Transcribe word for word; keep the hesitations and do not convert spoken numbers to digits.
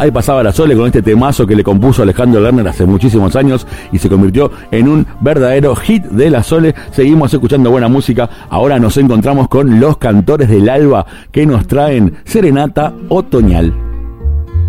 Ahí pasaba la Sole con este temazo que le compuso Alejandro Lerner hace muchísimos años y se convirtió en un verdadero hit de la Sole. Seguimos escuchando buena música. Ahora nos encontramos con los Cantores del Alba que nos traen Serenata Otoñal.